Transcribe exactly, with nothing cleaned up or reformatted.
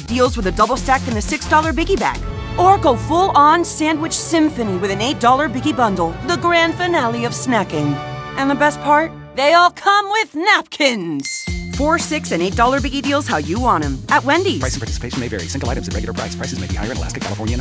deals with a double stack and a six dollar Biggie Bag. Or go full-on sandwich symphony with an eight dollar Biggie Bundle, the grand finale of snacking. And the best part? They all come with napkins. Four, six, and eight dollar Biggie deals how you want them. At Wendy's. Price and participation may vary. Single items at regular price. Prices may be higher in Alaska, California, and